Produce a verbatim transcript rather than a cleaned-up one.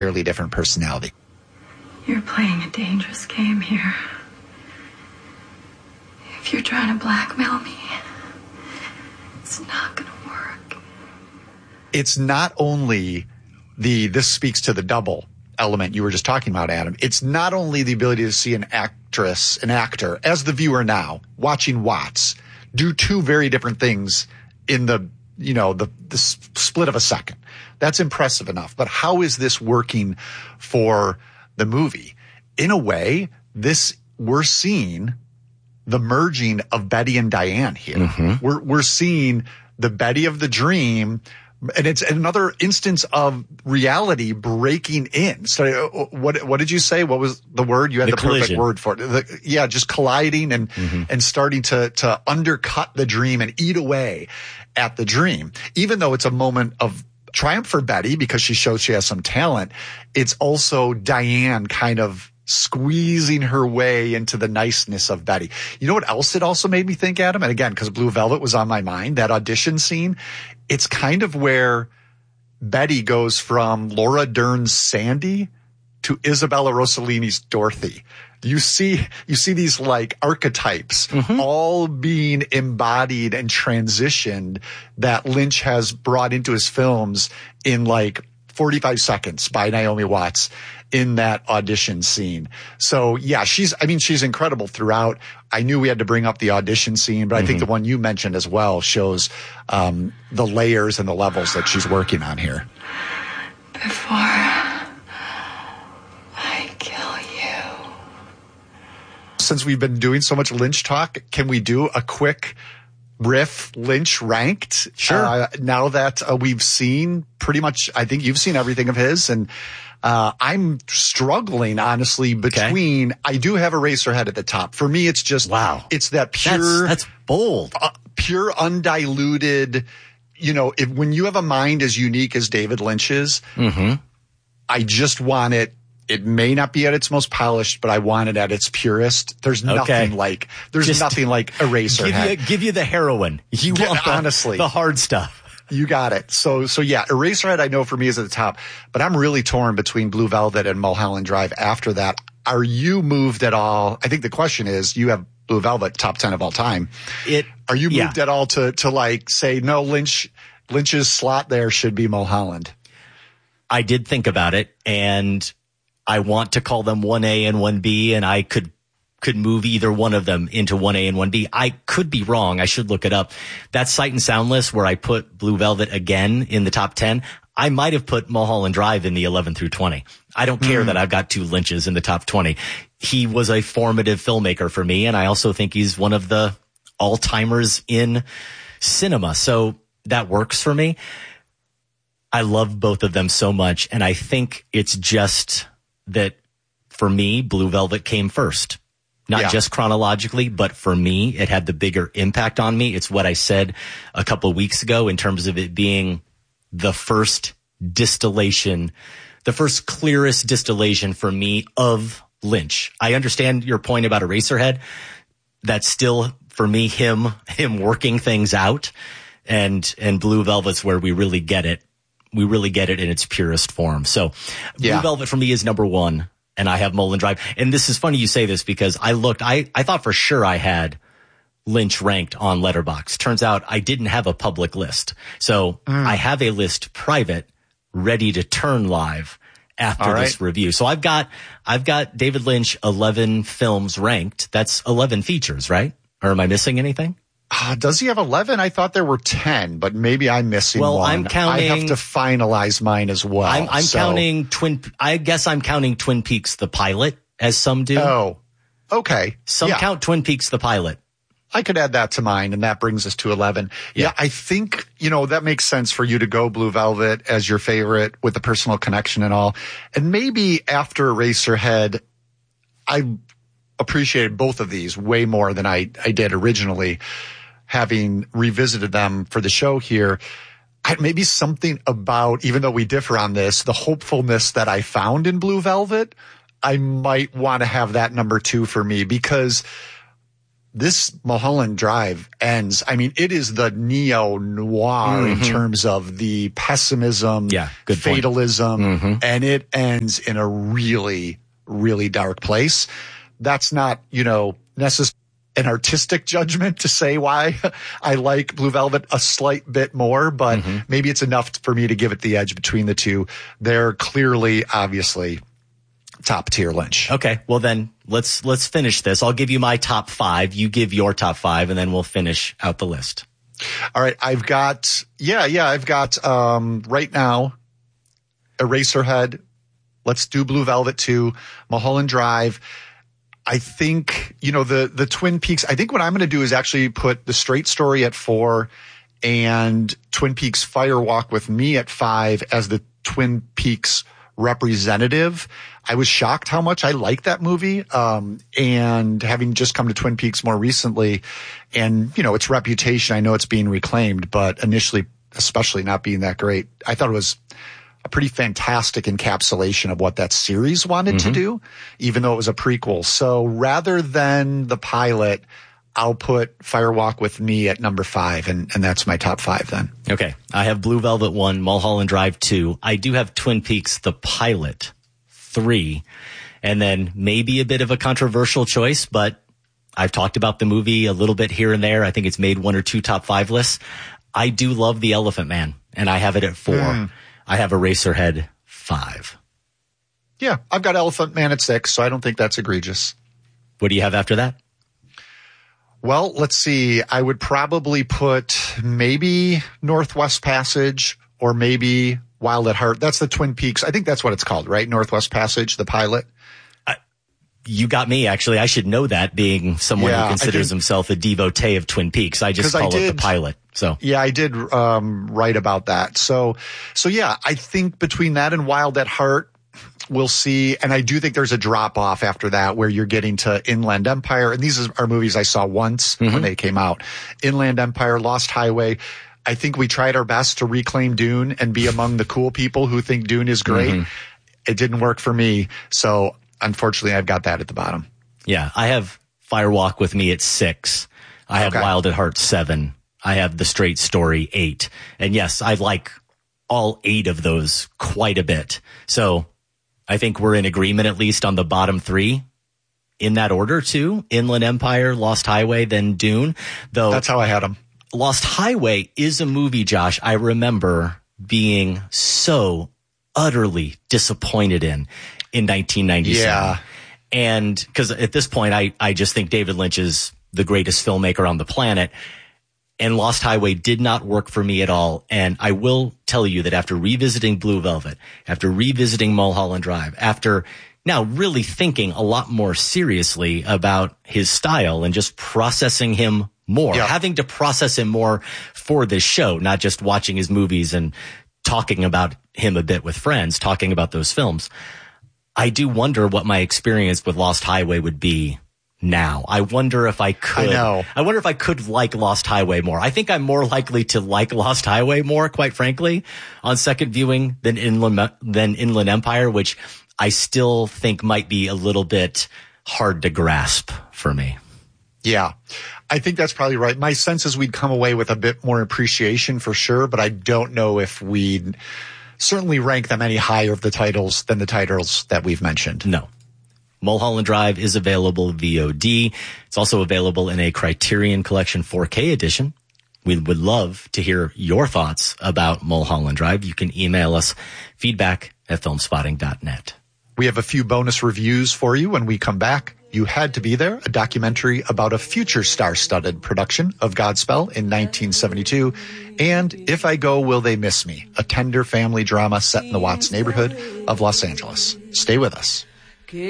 entirely different personality. You're playing a dangerous game here. If you're trying to blackmail me, it's not going to work. It's not only the, this speaks to the double element you were just talking about, Adam. It's not only the ability to see an actress, an actor, as the viewer now, watching Watts, do two very different things in the, you know, the, the split of a second. That's impressive enough. But how is this working for the movie? In a way, this, we're seeing the merging of Betty and Diane here. Mm-hmm. We're, we're seeing the Betty of the dream, and it's another instance of reality breaking in. So what, what did you say? What was the word? You had the, the perfect word for it. The, yeah, just colliding and, mm-hmm. and starting to, to undercut the dream and eat away at the dream. Even though it's a moment of triumph for Betty because she shows she has some talent, it's also Diane kind of squeezing her way into the niceness of Betty. You know what else it also made me think, Adam? And again, because Blue Velvet was on my mind, that audition scene, it's kind of where Betty goes from Laura Dern's Sandy to Isabella Rossellini's Dorothy. You see, you see these like archetypes mm-hmm. all being embodied and transitioned that Lynch has brought into his films in like forty-five seconds by Naomi Watts in that audition scene. So yeah, she's, I mean, she's incredible throughout. I knew we had to bring up the audition scene, but mm-hmm. I think the one you mentioned as well shows um, the layers and the levels that she's working on here. Before I kill you. Since we've been doing so much Lynch talk, can we do a quick riff Lynch ranked? Sure. Uh, now that uh, we've seen pretty much, I think you've seen everything of his, and uh, I'm struggling honestly between, okay. I do have Eraserhead at the top. For me, it's just, wow. It's that pure, that's, that's bold, uh, pure undiluted, you know, if, when you have a mind as unique as David Lynch's, mm-hmm. I just want it. It may not be at its most polished, but I want it at its purest. There's nothing okay. like, there's Just nothing like Eraserhead. Give you, give you the heroin. You yeah, want the, honestly the hard stuff. You got it. So, so yeah, Eraserhead I know for me is at the top, but I'm really torn between Blue Velvet and Mulholland Drive after that. Are you moved at all? I think the question is, you have Blue Velvet top ten of all time. It, Are you moved yeah. at all to, to like say, no, Lynch, Lynch's slot there should be Mulholland? I did think about it, and I want to call them one A and one B, and I could could move either one of them into one A and one B. I could be wrong. I should look it up. That Sight and Sound list where I put Blue Velvet again in the top ten, I might have put Mulholland Drive in the eleven through twenty. I don't care mm. that I've got two Lynches in the top twenty. He was a formative filmmaker for me, and I also think he's one of the all-timers in cinema. So that works for me. I love both of them so much, and I think it's just that for me, Blue Velvet came first. Not yeah. just chronologically, but for me, it had the bigger impact on me. It's what I said a couple of weeks ago in terms of it being the first distillation, the first clearest distillation for me of Lynch. I understand your point about Eraserhead. That's still, for me, him, him working things out. And, and Blue Velvet's where we really get it. We really get it in its purest form. So yeah. Blue Velvet for me is number one, and I have Mulholland Drive. And this is funny you say this because I looked, I, I thought for sure I had Lynch ranked on Letterboxd. Turns out I didn't have a public list. So mm. I have a list private ready to turn live after All this right. review. So I've got, I've got David Lynch eleven films ranked. That's eleven features, right? Or am I missing anything? Uh, does he have eleven? I thought there were ten, but maybe I'm missing well, one. I'm counting. I have to finalize mine as well. I'm, I'm so. counting Twin. I guess I'm counting Twin Peaks the pilot, as some do. Oh, okay. Some yeah. count Twin Peaks the pilot. I could add that to mine, and that brings us to eleven. Yeah. yeah, I think, you know, that makes sense for you to go Blue Velvet as your favorite with the personal connection and all. And maybe after Eraserhead, I appreciated both of these way more than I, I did originally. Having revisited them for the show here, I, maybe something about, even though we differ on this, the hopefulness that I found in Blue Velvet, I might want to have that number two for me because this Mulholland Drive ends. I mean, it is the neo-noir mm-hmm. in terms of the pessimism, yeah, good fatalism, mm-hmm. and it ends in a really, really dark place. That's not, you know, necessarily an artistic judgment to say why I like Blue Velvet a slight bit more, but mm-hmm. maybe it's enough for me to give it the edge between the two. They're clearly, obviously, top tier Lynch. Okay, well then let's let's finish this. I'll give you my top five. You give your top five, and then we'll finish out the list. All right, I've got yeah, yeah, I've got um, right now Eraserhead. Let's do Blue Velvet two, Mulholland Drive. I think, you know, the, the Twin Peaks, I think what I'm going to do is actually put The Straight Story at four and Twin Peaks Fire Walk with Me at five as the Twin Peaks representative. I was shocked how much I liked that movie. Um, and having just come to Twin Peaks more recently and, you know, its reputation, I know it's being reclaimed, but initially, especially not being that great, I thought it was a pretty fantastic encapsulation of what that series wanted mm-hmm. to do, even though it was a prequel. So rather than the pilot, I'll put Fire Walk with Me at number five, and, and that's my top five then. Okay. I have Blue Velvet one, Mulholland Drive two. I do have Twin Peaks, the pilot, three, and then maybe a bit of a controversial choice, but I've talked about the movie a little bit here and there. I think it's made one or two top five lists. I do love The Elephant Man, and I have it at four. Mm. I have Eraserhead five. Yeah, I've got Elephant Man at six, so I don't think that's egregious. What do you have after that? Well, let's see. I would probably put maybe Northwest Passage or maybe Wild at Heart. That's the Twin Peaks. I think that's what it's called, right? Northwest Passage, the pilot. Uh, you got me, actually. I should know that, being someone yeah, who considers think, himself a devotee of Twin Peaks. I just call I did, it the pilot. So yeah, I did um, write about that. So, so yeah, I think between that and Wild at Heart, we'll see. And I do think there's a drop off after that where you're getting to Inland Empire. And these are movies I saw once mm-hmm. when they came out. Inland Empire, Lost Highway. I think we tried our best to reclaim Dune and be among the cool people who think Dune is great. Mm-hmm. It didn't work for me. So unfortunately, I've got that at the bottom. Yeah, I have Fire Walk with Me at six. I have okay. Wild at Heart seven. I have The Straight Story eight. And yes, I like all eight of those quite a bit. So I think we're in agreement at least on the bottom three in that order too. Inland Empire, Lost Highway, then Dune. Though that's how I had them. Lost Highway is a movie, Josh, I remember being so utterly disappointed in in nineteen ninety-seven. Yeah. And because at this point, I, I just think David Lynch is the greatest filmmaker on the planet. And Lost Highway did not work for me at all. And I will tell you that after revisiting Blue Velvet, after revisiting Mulholland Drive, after now really thinking a lot more seriously about his style and just processing him more, yeah. having to process him more for this show, not just watching his movies and talking about him a bit with friends, talking about those films. I do wonder what my experience with Lost Highway would be now. I wonder if I could, I know. I wonder if I could like Lost Highway more. I think I'm more likely to like Lost Highway more, quite frankly, on second viewing than Inland, than Inland Empire, which I still think might be a little bit hard to grasp for me. Yeah, I think that's probably right. My sense is we'd come away with a bit more appreciation for sure, but I don't know if we'd certainly rank them any higher of the titles than the titles that we've mentioned. No. Mulholland Drive is available V O D. It's also available in a Criterion Collection four K edition. We would love to hear your thoughts about Mulholland Drive. You can email us feedback at filmspotting dot net. We have a few bonus reviews for you when we come back. You Had to Be There, a documentary about a future star-studded production of Godspell in nineteen seventy-two, and If I Go, Will They Miss Me, a tender family drama set in the Watts neighborhood of Los Angeles. Stay with us.